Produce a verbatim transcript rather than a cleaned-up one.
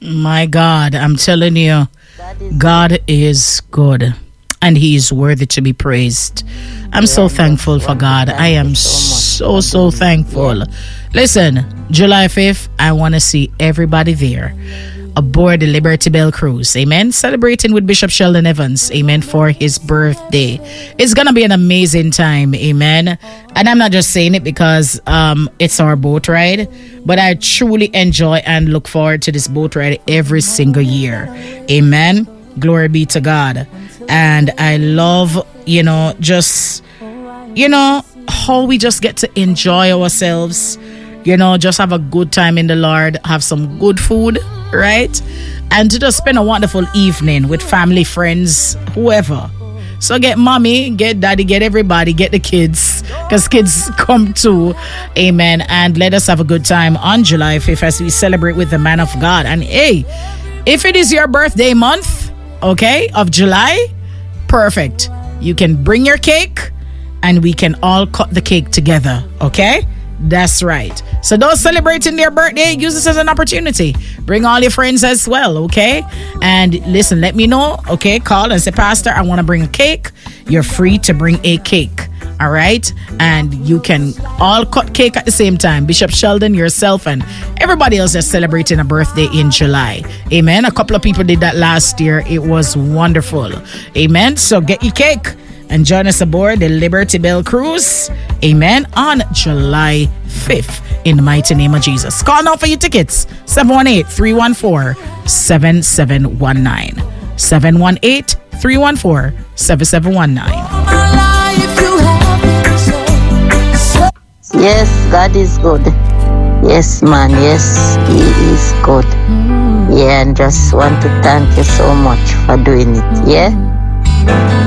My God, I'm telling you, God is good and he is worthy to be praised. I'm so thankful for God. I am so, so thankful. Listen, July fifth, I want to see everybody there aboard the Liberty Bell Cruise. Amen. Celebrating with Bishop Sheldon Evans. Amen. For his birthday. It's going to be an amazing time. Amen. And I'm not just saying it because um, it's our boat ride, but I truly enjoy and look forward to this boat ride every single year. Amen. Glory be to God. And I love, you know, just, you know, how we just get to enjoy ourselves. You know, just have a good time in the Lord, have some good food, right? And to just spend a wonderful evening with family, friends, whoever. So get mommy, get daddy, get everybody, get the kids, because kids come too. Amen. And let us have a good time on July fifth as we celebrate with the man of God. And hey, if it is your birthday month, okay, of July, perfect. You can bring your cake and we can all cut the cake together, okay? That's right. So those celebrating their birthday, use this as an opportunity. Bring all your friends as well, okay? And listen, let me know, okay? Call and say, Pastor, I want to bring a cake. You're free to bring a cake, all right? And you can all cut cake at the same time. Bishop Sheldon, yourself, and everybody else that's celebrating a birthday in July. Amen. A couple of people did that last year. It was wonderful. Amen. So get your cake and join us aboard the Liberty Bell Cruise, amen, on July fifth in the mighty name of Jesus. Call now for your tickets, seven one eight, three one four, seven seven one nine. seven one eight, three one four, seven seven one nine. Yes, God is good. Yes, man, yes, he is good. Yeah, and just want to thank you so much for doing it, yeah?